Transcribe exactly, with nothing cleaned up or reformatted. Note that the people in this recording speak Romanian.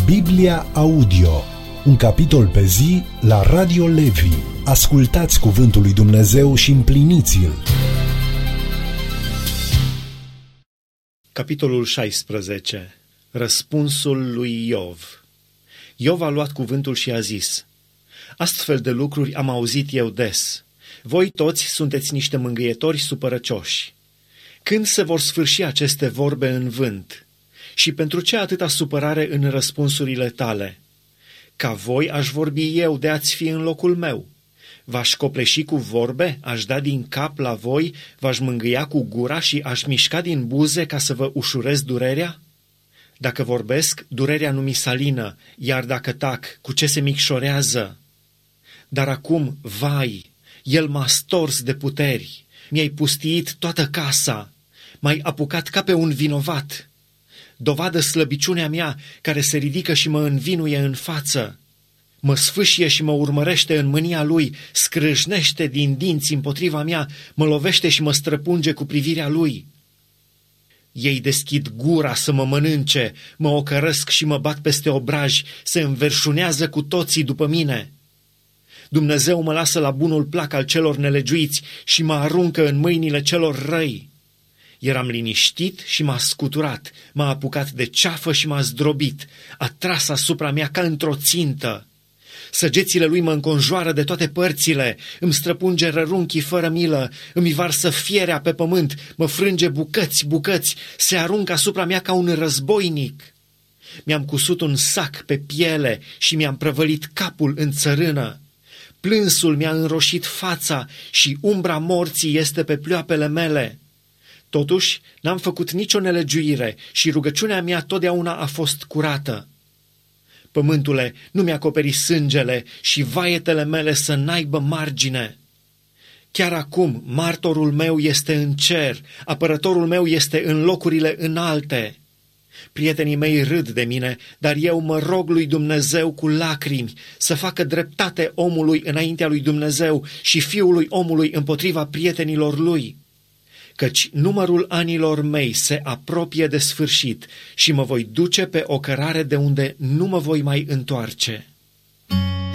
Biblia Audio, un capitol pe zi la Radio Levi. Ascultați cuvântul lui Dumnezeu și împliniți-l. Capitolul șaisprezece. Răspunsul lui Iov. Iov a luat cuvântul și a zis: Astfel de lucruri am auzit eu des. Voi toți sunteți niște mângâietori supărăcioși. Când se vor sfârși aceste vorbe în vânt? Și pentru ce atâta supărare în răspunsurile tale? Ca voi aș vorbi eu de ați fi în locul meu. V-aș copleși cu vorbe, aș da din cap la voi, v-aș mângâia cu gura și aș mișca din buze ca să vă ușurez durerea? Dacă vorbesc, durerea nu mi salină, iar dacă tac, cu ce se micșorează? Dar acum, vai, el m-a stors de puteri, mi-ai pustiit toată casa, m-ai apucat ca pe un vinovat. Dovadă slăbiciunea mea care se ridică și mă învinuie în față. Mă sfâșie și mă urmărește în mânia lui, scrâșnește din dinți împotriva mea, mă lovește și mă străpunge cu privirea lui. Ei deschid gura să mă mănânce, mă ocărăsc și mă bat peste obraji, se înverșunează cu toții după mine. Dumnezeu mă lasă la bunul plac al celor nelegiuiți și mă aruncă în mâinile celor răi. Eram liniștit și m-a scuturat, m-a apucat de ceafă și m-a zdrobit, a tras asupra mea ca într-o țintă. Săgețile lui mă înconjoară de toate părțile, îmi străpunge rărunchii fără milă, îmi varsă fierea pe pământ, mă frânge bucăți, bucăți, se aruncă asupra mea ca un războinic. Mi-am cusut un sac pe piele și mi-am prăvălit capul în țărână. Plânsul mi-a înroșit fața și umbra morții este pe pleoapele mele. Totuși, n-am făcut nicio nelegiuire și rugăciunea mea totdeauna a fost curată. Pământule, nu mi-acoperi sângele și vaietele mele să n-aibă margine. Chiar acum, martorul meu este în cer, apărătorul meu este în locurile înalte. Prietenii mei râd de mine, dar eu mă rog lui Dumnezeu cu lacrimi să facă dreptate omului înaintea lui Dumnezeu și fiului omului împotriva prietenilor lui. Căci numărul anilor mei se apropie de sfârșit și mă voi duce pe o cărare de unde nu mă voi mai întoarce.